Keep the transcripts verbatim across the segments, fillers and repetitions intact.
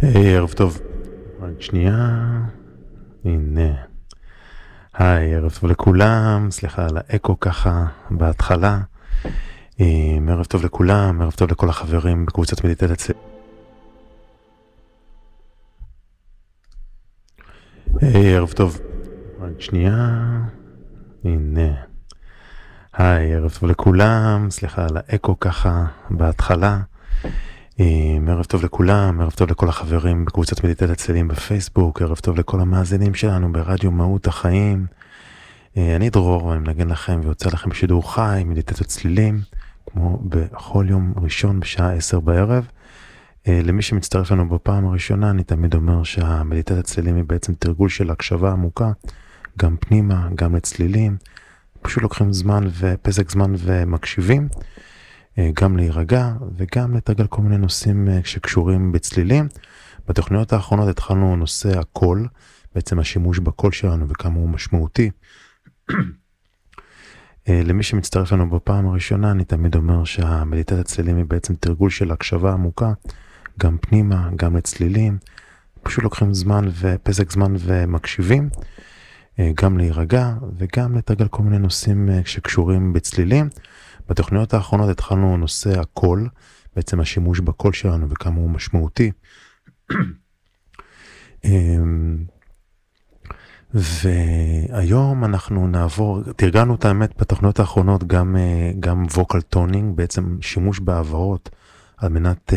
היי, ערב טוב. רק שנייה. הנה. היי, ערב טוב לכולם. סליחה על האקו ככה בהתחלה. ערב טוב לכולם, ערב טוב לכל החברים בקבוצת מדיטציה. היי, ערב טוב. רק שנייה. הנה. היי, ערב טוב לכולם. סליחה על האקו ככה בהתחלה. ערב טוב לכולם, ערב טוב לכל החברים בקבוצת מדיטציה צלילים בפייסבוק, ערב טוב לכל המאזינים שלנו ברדיו מהות החיים. אני דרור, אני מנגן לכם ויוצא לכם בשידור חי, מדיטציות צלילים, כמו בכל יום ראשון בשעה עשר בערב. למי שמצטרף לנו בפעם הראשונה, אני תמיד אומר שהמדיטציה צלילים היא בעצם תרגול של הקשבה עמוקה, גם פנימה, גם לצלילים. פשוט לוקחים זמן ופסק זמן ומקשיבים. גם להירגע וגם לתרגל כל מיני נושאים שקשורים בצלילים. בתוכניות האחרונות התחלנו נושא הקול, בעצם השימוש בקול שלנו וכמה הוא משמעותי. למי שמצטרף לנו בפעם הראשונה, אני תמיד אומר שהמדיטציה צלילים היא בעצם תרגול של הקשבה עמוקה, גם פנימה, גם לצלילים. פשוט לוקחים זמן ופסק זמן ומקשיבים, גם להירגע וגם לתרגל כל מיני נושאים שקשורים בצלילים. בתוכניות האחרונות התחלנו נושא הקול, בעצם השימוש בקול שלנו וכמה הוא משמעותי. והיום אנחנו נעבור, תרגלנו את האמת בתוכניות האחרונות גם, גם ווקל טונינג, בעצם שימוש בעברות על מנת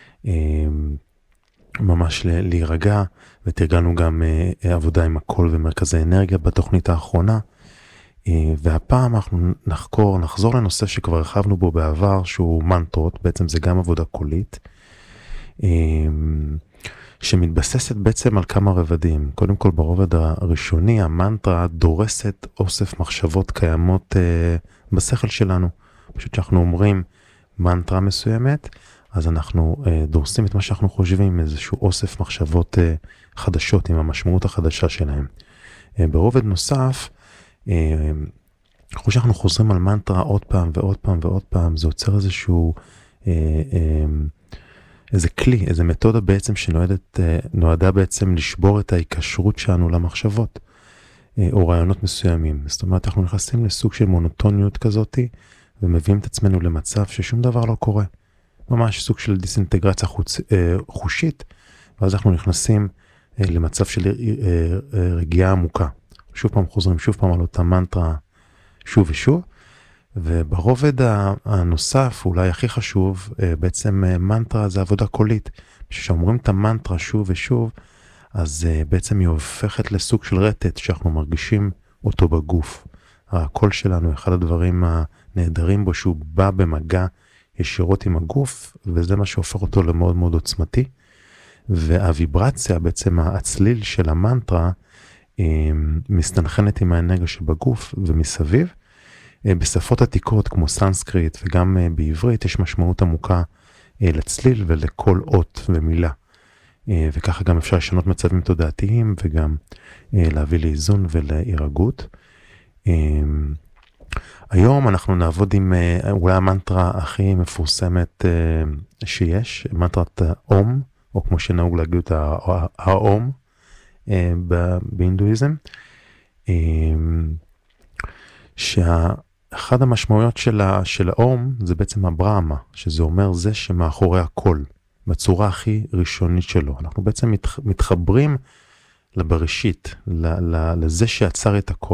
ממש להירגע, ותרגלנו גם עבודה עם הקול ומרכזי אנרגיה בתוכנית האחרונה. והפעם אנחנו נחקור, נחזור לנושא שכבר הרחבנו בו בעבר, שהוא מנטרות, בעצם זה גם עבודה קולית, שמתבססת בעצם על כמה רבדים. קודם כל ברובד הראשוני, המנטרה דורסת אוסף מחשבות קיימות בשכל שלנו. פשוט שאנחנו אומרים מנטרה מסוימת, אז אנחנו דורסים את מה שאנחנו חושבים, איזשהו אוסף מחשבות חדשות עם המשמעות החדשה שלהם. ברובד נוסף, אחרי שאנחנו חוזרים על מנטרה עוד פעם ועוד פעם ועוד פעם, זה יוצר איזשהו, איזה כלי, איזה מתודה בעצם שנועדת, נועדה בעצם לשבור את ההיקשרות שלנו למחשבות, או רעיונות מסוימים. זאת אומרת, אנחנו נכנסים לסוג של מונוטוניות כזאת, ומביאים את עצמנו למצב ששום דבר לא קורה. ממש סוג של דיסאינטגרציה חוץ, חושית, ואז אנחנו נכנסים למצב של רגיעה עמוקה. שוב פעם חוזרים, שוב פעם על אותה מנטרה, שוב ושוב. וברובד הנוסף, אולי הכי חשוב, בעצם מנטרה זה עבודה קולית. כשאומרים את המנטרה שוב ושוב, אז בעצם היא הופכת לסוג של רטט, שאנחנו מרגישים אותו בגוף. הקול שלנו, אחד הדברים הנהדרים בו, שהוא בא במגע ישירות עם הגוף, וזה מה שהופך אותו למאוד מאוד עוצמתי. והוויברציה, בעצם הצליל של המנטרה, מסתנכנת עם האנרגיה שבגוף ומסביב. בשפות עתיקות כמו סנסקריט וגם בעברית יש משמעות עמוקה לצליל ולכל אות ומילה. וככה גם אפשר לשנות מצבים תודעתיים וגם להביא לאיזון ולהירגעות. היום אנחנו נעבוד עם אולי המנטרה הכי מפורסמת שיש, מנטרת האום, או כמו שנהוג להגיד אותה, האום. בהינדואיזם, שאחד המשמעויות שלה, של האום זה בעצם הברהמה, שזה אומר זה שמאחורי הכל, בצורה הכי ראשונית שלו. אנחנו בעצם מתחברים לבראשית, לזה שיצר את הכל.